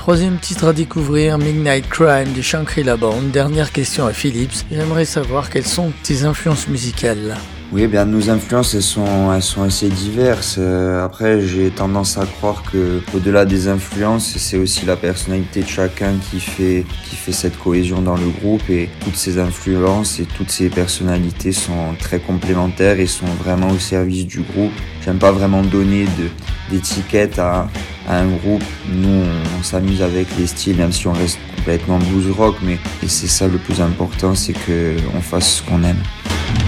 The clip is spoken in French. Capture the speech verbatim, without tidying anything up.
Troisième titre à découvrir, Midnight Crime de Shangri-La Band. Dernière question à Philips. J'aimerais savoir quelles sont tes influences musicales. Oui, bien nos influences elles sont elles sont assez diverses. Euh, après, j'ai tendance à croire que au-delà des influences, c'est aussi la personnalité de chacun qui fait qui fait cette cohésion dans le groupe, et toutes ces influences et toutes ces personnalités sont très complémentaires et sont vraiment au service du groupe. J'aime pas vraiment donner de d'étiquette à à un groupe. Nous, on, on s'amuse avec les styles, même si on reste complètement blues rock, mais et c'est ça le plus important, c'est que on fasse ce qu'on aime.